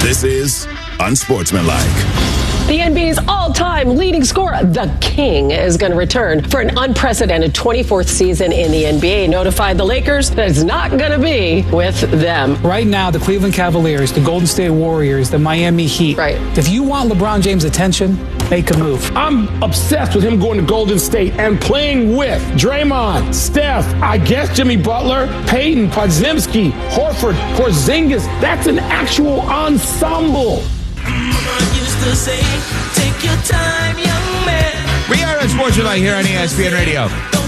This is Unsportsmanlike. The NBA's all-time leading scorer, the King, is going to return for an unprecedented 24th season in the NBA. Notified the Lakers that it's not going to be with them. Right now, the Cleveland Cavaliers, the Golden State Warriors, the Miami Heat. Right. If you want LeBron James' attention, make a move. I'm obsessed with him going to Golden State and playing with Draymond, Steph, I guess Jimmy Butler, Peyton, Podziemski, Horford, Porzingis. That's an actual ensemble. We are Unsportsmanlike here on ESPN Radio,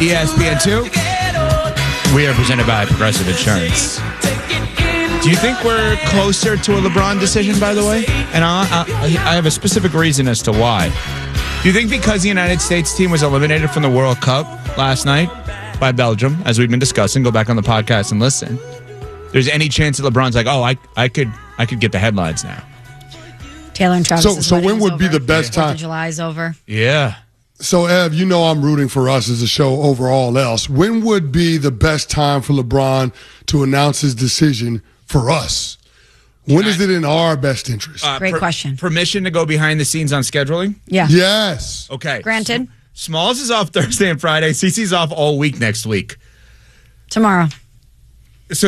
ESPN2. We are presented by Progressive Insurance. Do you think we're closer to a LeBron decision, by the way? And I have a specific reason as to why. Do you think because the United States team was eliminated from the World Cup last night by Belgium, as we've been discussing, go back on the podcast and listen, there's any chance that LeBron's like, oh, I could get the headlines now? Taylor and Travis. So when would be the best time? July is over. Yeah. So, Ev, you know I'm rooting for us as a show over all else. When would be the best time for LeBron to announce his decision for us? When is it in our best interest? Great question. Permission to go behind the scenes on scheduling? Yeah. Yes. Okay. Granted. Smalls is off Thursday and Friday. CeCe's off all week next week. Tomorrow. So...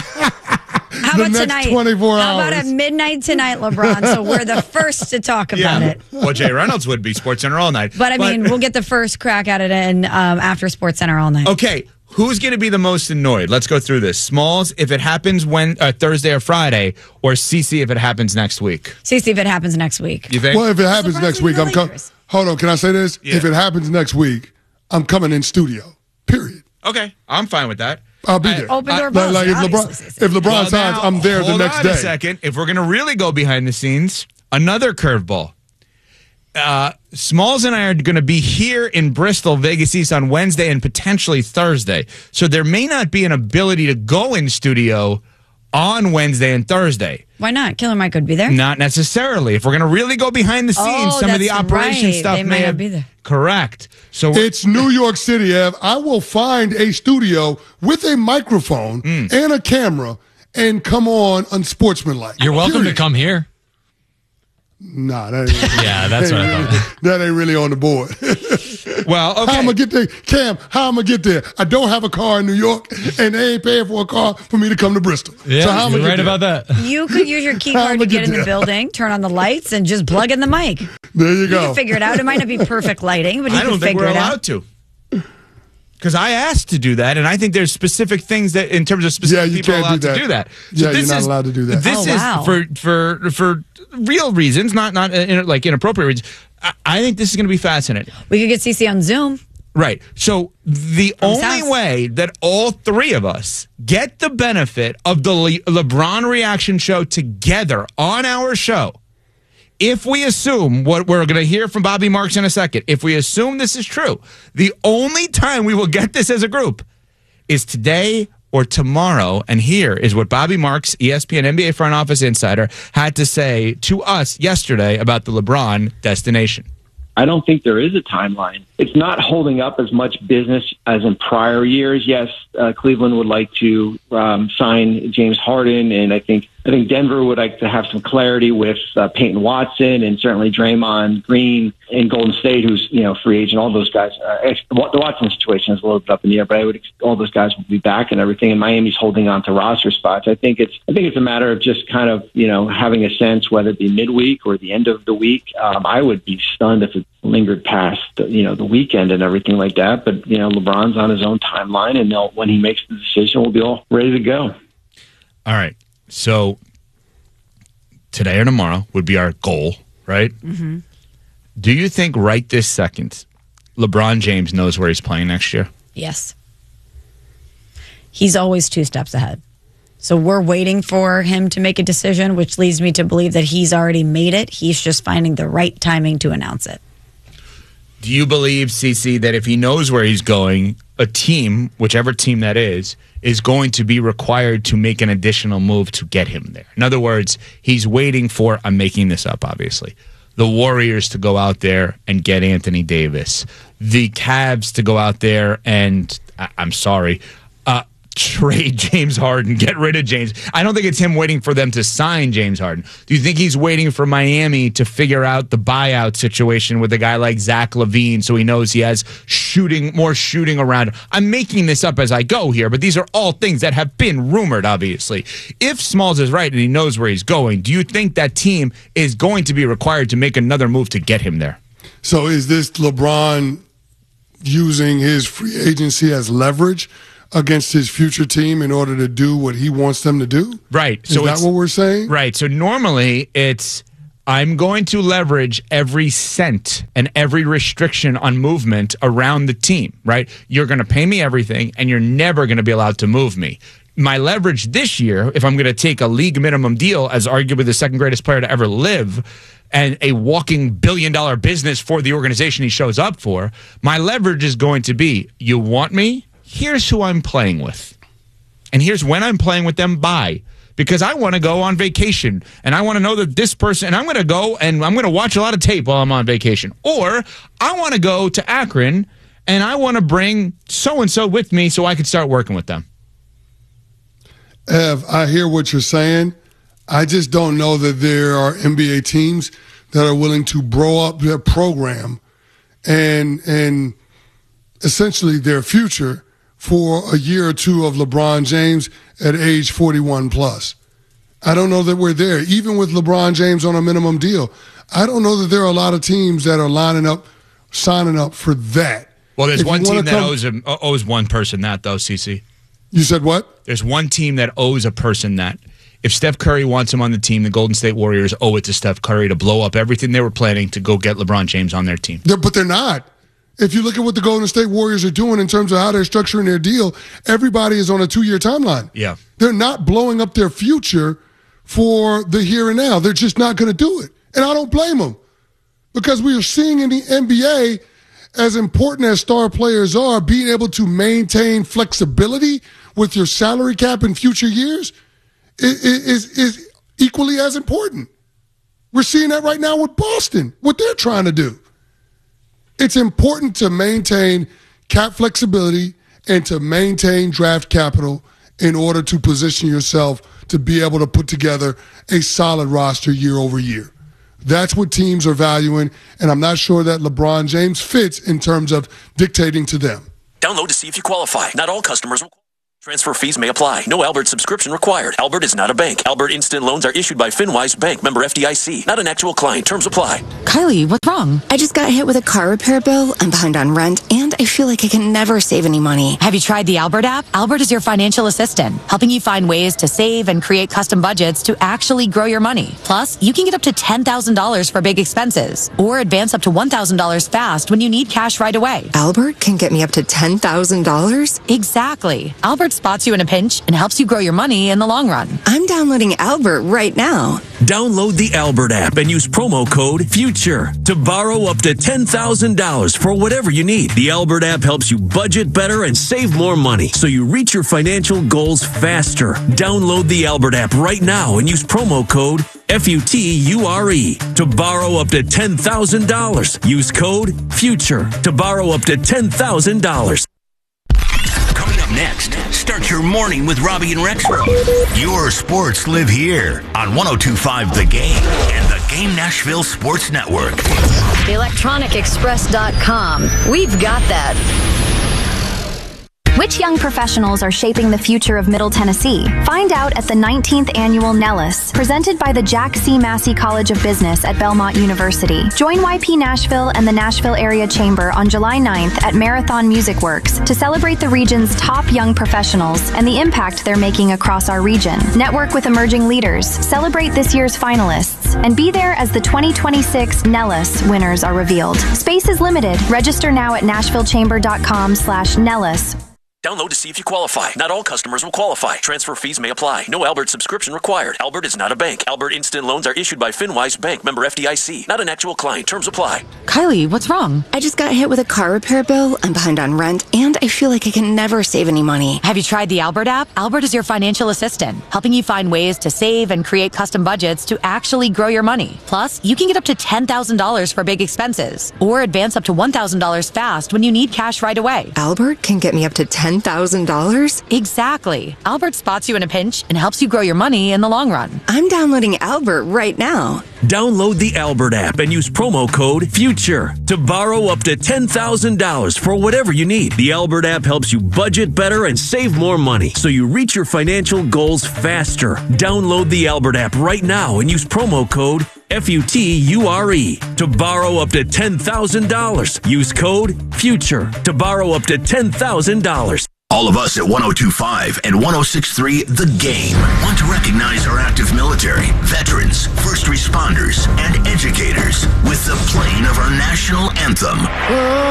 How about tonight? 24 hours. How about at midnight tonight, LeBron? So we're the first to talk about it. Well, Jay Reynolds would be SportsCenter all night. But I mean, we'll get the first crack at it after SportsCenter all night. Okay, who's going to be the most annoyed? Let's go through this. Smalls, if it happens Thursday or Friday, or CeCe if it happens next week? CeCe if it happens next week. You think? Well, if it happens next week, I'm coming. Hold on, can I say this? Yeah. If it happens next week, I'm coming in studio. Period. Okay, I'm fine with that. I'll be there. Open door policy. If LeBron signs, I'm there the next day. Hold on a second. If we're going to really go behind the scenes, another curveball. Smalls and I are going to be here in Bristol, Vegas East on Wednesday and potentially Thursday. So there may not be an ability to go in studio on Wednesday and Thursday. Why not? Killer Mike could be there. Not necessarily. If we're going to really go behind the scenes, some of the operation stuff they might may not be there. Correct. So it's New York City, Ev. I will find a studio with a microphone and a camera and come on Unsportsmanlike. You're welcome to come here. Nah, that ain't Yeah, that's what I thought. That ain't really on the board. Well, okay. How I'm gonna get there, Cam? How I'm gonna get there? I don't have a car in New York, and they ain't paying for a car for me to come to Bristol. Yeah, so how I'm you're gonna right get there? about that. You could use your key card to get in the building, turn on the lights, and just plug in the mic. There you You go. can figure it out. It might not be perfect lighting, but you I don't can think figure we're it allowed out. to. Because I asked to do that, and I think there's specific things that, in terms of specific you people, can't allowed do that. to do that. Yeah, you're not allowed to do that. This Oh, wow. is for real reasons, not like inappropriate reasons. I think this is going to be fascinating. We could get CeCe on Zoom. Right. So the From his only house. way that all three of us get the benefit of the LeBron reaction show together on our show, if we assume what we're going to hear from Bobby Marks in a second, if we assume this is true, the only time we will get this as a group is today or tomorrow. And here is what Bobby Marks, ESPN NBA front office insider, had to say to us yesterday about the LeBron destination. I don't think there is a timeline. It's not holding up as much business as in prior years. Yes, Cleveland would like to sign James Harden, and I think Denver would like to have some clarity with Peyton Watson and certainly Draymond Green and Golden State, who's free agent. All those guys. The Watson situation is a little bit up in the air, but all those guys will be back and everything. And Miami's holding on to roster spots. I think it's a matter of just kind of having a sense whether it be midweek or the end of the week. I would be stunned if it lingered past the weekend and everything like that. But LeBron's on his own timeline, and when he makes the decision, we'll be all ready to go. All right. So today or tomorrow would be our goal, right? Mm-hmm. Do you think right this second LeBron James knows where he's playing next year? Yes. He's always 2 steps ahead. So we're waiting for him to make a decision, which leads me to believe that he's already made it. He's just finding the right timing to announce it. Do you believe, CeCe, that if he knows where he's going, a team, whichever team that is going to be required to make an additional move to get him there? In other words, he's waiting for, I'm making this up, obviously, the Warriors to go out there and get Anthony Davis, the Cavs to go out there and, I'm sorry, trade James Harden, get rid of James. I don't think it's him waiting for them to sign James Harden. Do you think he's waiting for Miami to figure out the buyout situation with a guy like Zach LaVine so he knows he has more shooting around? I'm making this up as I go here, but these are all things that have been rumored, obviously. If Smalls is right and he knows where he's going, do you think that team is going to be required to make another move to get him there? So is this LeBron using his free agency as leverage against his future team in order to do what he wants them to do? Right. Is that what we're saying? Right. So normally it's, I'm going to leverage every cent and every restriction on movement around the team, right? You're going to pay me everything and you're never going to be allowed to move me. My leverage this year, if I'm going to take a league minimum deal as arguably the second greatest player to ever live and a walking billion-dollar business for the organization he shows up for, my leverage is going to be, you want me? Here's who I'm playing with. And here's when I'm playing with them by. Because I want to go on vacation. And I want to know that this person, and I'm going to go and I'm going to watch a lot of tape while I'm on vacation. Or I want to go to Akron and I want to bring so-and-so with me so I can start working with them. Ev, I hear what you're saying. I just don't know that there are NBA teams that are willing to blow up their program and essentially their future for a year or two of LeBron James at age 41 plus. I don't know that we're there. Even with LeBron James on a minimum deal, I don't know that there are a lot of teams that are signing up for that. Well, there's one team that owes one person that, though, CC. You said what? There's one team that owes a person that. If Steph Curry wants him on the team, the Golden State Warriors owe it to Steph Curry to blow up everything they were planning to go get LeBron James on their team. But they're not. If you look at what the Golden State Warriors are doing in terms of how they're structuring their deal, everybody is on a 2-year timeline. Yeah. They're not blowing up their future for the here and now. They're just not going to do it. And I don't blame them. Because we are seeing in the NBA, as important as star players are, being able to maintain flexibility with your salary cap in future years is equally as important. We're seeing that right now with Boston, what they're trying to do. It's important to maintain cap flexibility and to maintain draft capital in order to position yourself to be able to put together a solid roster year over year. That's what teams are valuing, and I'm not sure that LeBron James fits in terms of dictating to them. Download to see if you qualify. Not all customers will. Transfer fees may apply. No Albert subscription required. Albert is not a bank. Albert Instant Loans are issued by FinWise Bank, member FDIC. Not an actual client. Terms apply. Kylie, what's wrong? I just got hit with a car repair bill. I'm behind on rent, and I feel like I can never save any money. Have you tried the Albert app? Albert is your financial assistant, helping you find ways to save and create custom budgets to actually grow your money. Plus, you can get up to $10,000 for big expenses, or advance up to $1,000 fast when you need cash right away. Albert can get me up to $10,000? Exactly. Albert spots you in a pinch and helps you grow your money in the long run. I'm downloading Albert right now. Download the Albert app and use promo code FUTURE to borrow up to $10,000 for whatever you need. The Albert app helps you budget better and save more money so you reach your financial goals faster. Download the Albert app right now and use promo code FUTURE to borrow up to $10,000. Use code FUTURE to borrow up to $10,000. Coming up next, start your morning with Robbie and Rexford. Your sports live here on 102.5 The Game and the Game Nashville Sports Network. ElectronicExpress.com. We've got that. Which young professionals are shaping the future of Middle Tennessee? Find out at the 19th Annual Nellis, presented by the Jack C. Massey College of Business at Belmont University. Join YP Nashville and the Nashville Area Chamber on July 9th at Marathon Music Works to celebrate the region's top young professionals and the impact they're making across our region. Network with emerging leaders, celebrate this year's finalists, and be there as the 2026 Nellis winners are revealed. Space is limited. Register now at nashvillechamber.com/Nellis. Download to see if you qualify. Not all customers will qualify. Transfer fees may apply. No Albert subscription required. Albert is not a bank. Albert Instant Loans are issued by FinWise Bank, member FDIC. Not an actual client. Terms apply. Kylie, what's wrong? I just got hit with a car repair bill. I'm behind on rent, and I feel like I can never save any money. Have you tried the Albert app? Albert is your financial assistant, helping you find ways to save and create custom budgets to actually grow your money. Plus, you can get up to $10,000 for big expenses, or advance up to $1,000 fast when you need cash right away. Albert can get me up to $10,000 $10,000? Exactly. Albert spots you in a pinch and helps you grow your money in the long run. I'm downloading Albert right now. Download the Albert app and use promo code FUTURE to borrow up to $10,000 for whatever you need. The Albert app helps you budget better and save more money so you reach your financial goals faster. Download the Albert app right now and use promo code FUTURE to borrow up to $10,000. Use code FUTURE to borrow up to $10,000. All of us at 102.5 and 106.3 The Game want to recognize our active military, veterans, first responders, and educators with the playing of our national anthem.